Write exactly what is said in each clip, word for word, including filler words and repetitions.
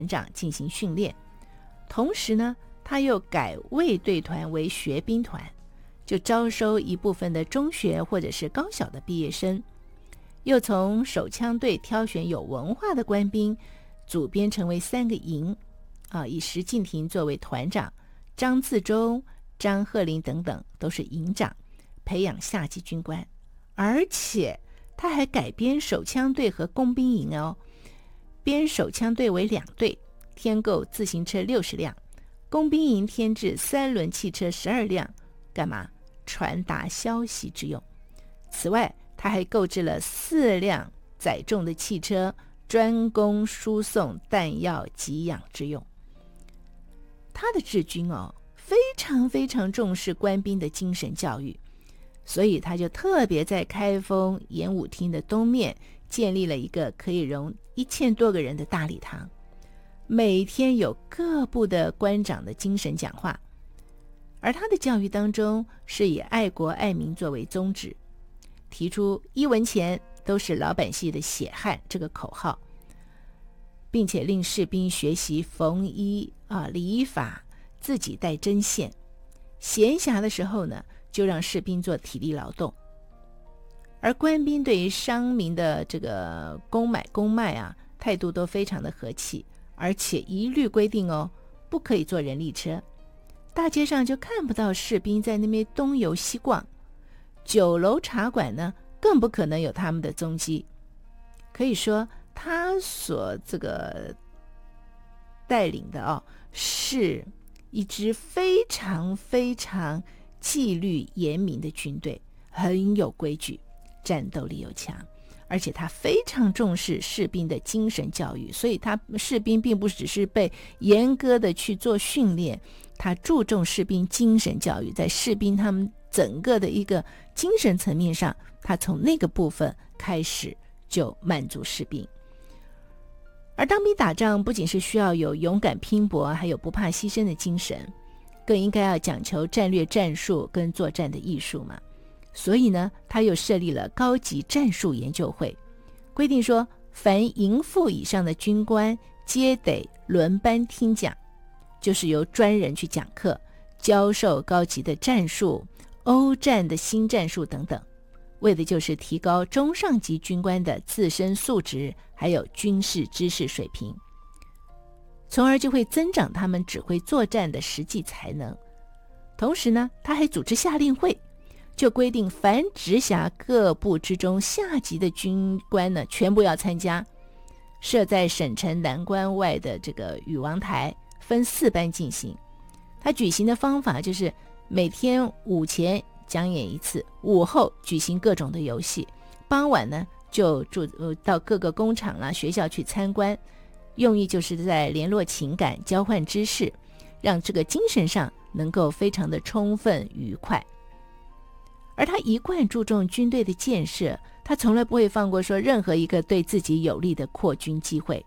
长进行训练。同时呢，他又改卫队团为学兵团，就招收一部分的中学或者是高小的毕业生，又从手枪队挑选有文化的官兵，组编成为三个营，啊，以石敬瑭作为团长，张自忠、张鹤龄等等都是营长，培养下级军官。而且他还改编手枪队和工兵营哦，编手枪队为两队，添购自行车六十辆，工兵营添置三轮汽车十二辆，干嘛？传达消息之用。此外，他还购置了四辆载重的汽车，专供输送弹药给养之用。他的治军哦，非常非常重视官兵的精神教育，所以他就特别在开封演武厅的东面建立了一个可以容一千多个人的大礼堂，每天有各部的官长的精神讲话。而他的教育当中是以爱国爱民作为宗旨，提出一文钱都是老百姓的血汗这个口号，并且令士兵学习缝衣啊礼仪法，自己带针线。闲暇的时候呢，就让士兵做体力劳动。而官兵对于商民的这个公买公卖啊，态度都非常的和气，而且一律规定哦，不可以坐人力车。大街上就看不到士兵在那边东游西逛，酒楼茶馆呢，更不可能有他们的踪迹。可以说，他所这个带领的哦，是一支非常非常纪律严明的军队，很有规矩，战斗力又强，而且他非常重视士兵的精神教育，所以他士兵并不只是被严格的去做训练，他注重士兵精神教育，在士兵他们整个的一个精神层面上，他从那个部分开始就满足士兵。而当兵打仗不仅是需要有勇敢拼搏，还有不怕牺牲的精神，更应该要讲求战略战术跟作战的艺术嘛。所以呢，他又设立了高级战术研究会，规定说凡营副以上的军官皆得轮班听讲，就是由专人去讲课，教授高级的战术、欧战的新战术等等，为的就是提高中上级军官的自身素质，还有军事知识水平，从而就会增长他们指挥作战的实际才能。同时呢，他还组织夏令会，就规定凡直辖各部之中下级的军官呢，全部要参加，设在省城南关外的这个禹王台，分四班进行。他举行的方法就是每天午前讲演一次，午后举行各种的游戏，傍晚呢就住到各个工厂啦、学校去参观，用意就是在联络情感、交换知识，让这个精神上能够非常的充分愉快。而他一贯注重军队的建设，他从来不会放过说任何一个对自己有利的扩军机会。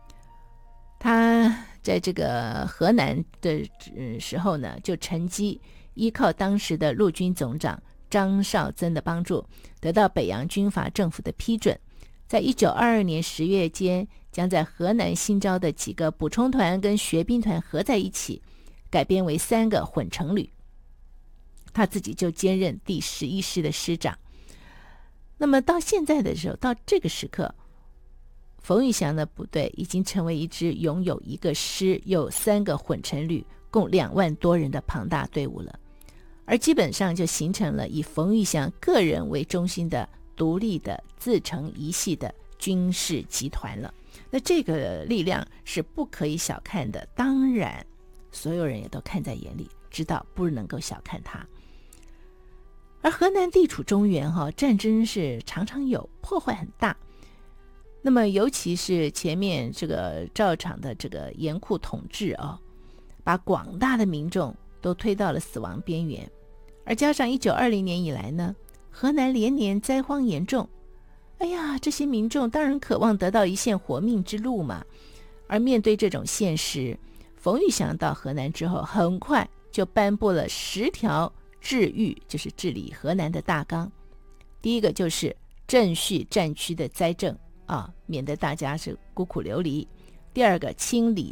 他在这个河南的时候呢，就乘机依靠当时的陆军总长张绍曾的帮助，得到北洋军阀政府的批准，在一九二二年十月间，将在河南新招的几个补充团跟学兵团合在一起，改编为三个混成旅。他自己就兼任第十一师的师长。那么到现在的时候，到这个时刻，冯玉祥的部队已经成为一支拥有一个师又三个混成旅，共两万多人的庞大队伍了，而基本上就形成了以冯玉祥个人为中心的独立的自成一系的军事集团了。那这个力量是不可以小看的，当然所有人也都看在眼里，知道不能够小看他。而河南地处中原哈，战争是常常有，破坏很大。那么尤其是前面这个赵昶的这个严酷统治啊，把广大的民众都推到了死亡边缘。而加上一九二零年以来呢，河南连年灾荒严重，哎呀，这些民众当然渴望得到一线活命之路嘛。而面对这种现实，冯玉祥到河南之后，很快就颁布了十条治愈，就是治理河南的大纲。第一个就是正序战区的灾政啊，免得大家是孤苦流离。 第二个清理